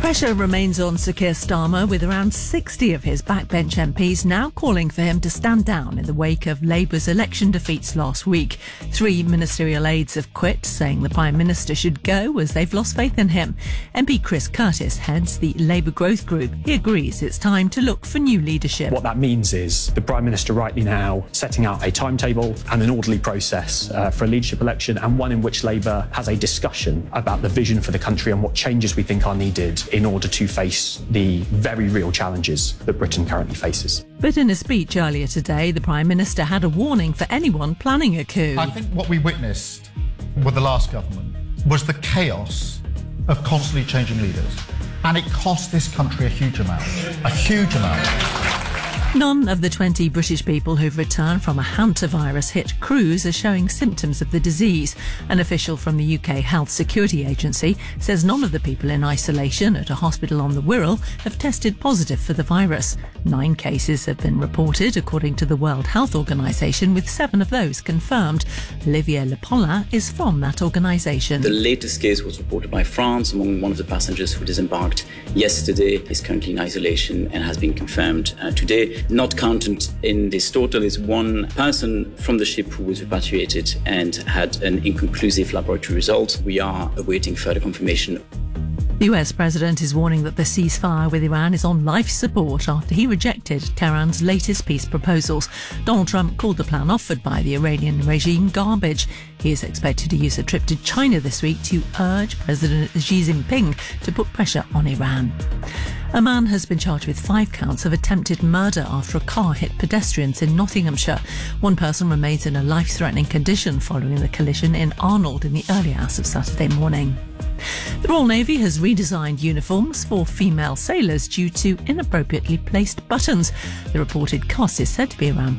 Pressure remains on Sir Keir Starmer, with around 60 of his backbench MPs now calling for him to stand down in the wake of Labour's election defeats last week. 3 ministerial aides have quit, saying the Prime Minister should go as they've lost faith in him. MP Chris Curtis heads the Labour Growth Group. He agrees it's time to look for new leadership. What that means is the Prime Minister rightly now setting out a timetable and an orderly process for a leadership election, and one in which Labour has a discussion about the vision for the country and what changes we think are needed in order to face the very real challenges that Britain currently faces. But in a speech earlier today, the Prime Minister had a warning for anyone planning a coup. I think what we witnessed with the last government was the chaos of constantly changing leaders. And it cost this country a huge amount. A huge amount. None of the 20 British people who've returned from a hantavirus-hit cruise are showing symptoms of the disease. An official from the UK Health Security Agency says none of the people in isolation at a hospital on the Wirral have tested positive for the virus. 9 cases have been reported, according to the World Health Organization, with 7 of those confirmed. Olivier Lepaulin is from that organisation. The latest case was reported by France among one of the passengers who disembarked yesterday. Is currently in isolation and has been confirmed today. Not counted in this total is 1 person from the ship who was repatriated and had an inconclusive laboratory result. We are awaiting further confirmation. The US president is warning that the ceasefire with Iran is on life support after he rejected Tehran's latest peace proposals. Donald Trump called the plan offered by the Iranian regime garbage. He is expected to use a trip to China this week to urge President Xi Jinping to put pressure on Iran. A man has been charged with 5 counts of attempted murder after a car hit pedestrians in Nottinghamshire. 1 person remains in a life-threatening condition following the collision in Arnold in the early hours of Saturday morning. The Royal Navy has redesigned uniforms for female sailors due to inappropriately placed buttons. The reported cost is said to be around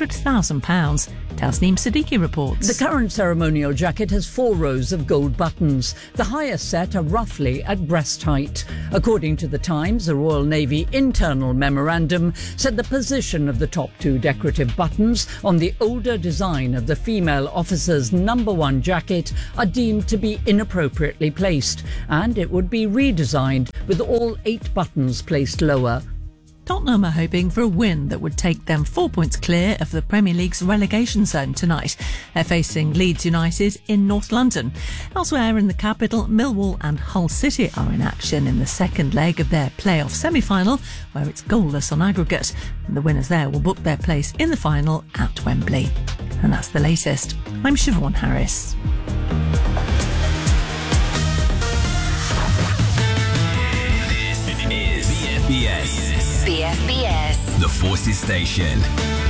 £200,000. Tasneem Siddiqui reports. The current ceremonial jacket has 4 rows of gold buttons. The highest set are roughly at breast height. According to The Times, the Royal Navy internal memorandum said the position of the top 2 decorative buttons on the older design of the female officer's number 1 jacket are deemed to be inappropriately placed, and it would be redesigned with all 8 buttons placed lower. Tottenham are hoping for a win that would take them 4 points clear of the Premier League's relegation zone tonight. They're facing Leeds United in North London. Elsewhere in the capital, Millwall and Hull City are in action in the second leg of their playoff semi-final, where it's goalless on aggregate. And the winners there will book their place in the final at Wembley. And that's the latest. I'm Siobhan Harris. BFBS. The Forces Station.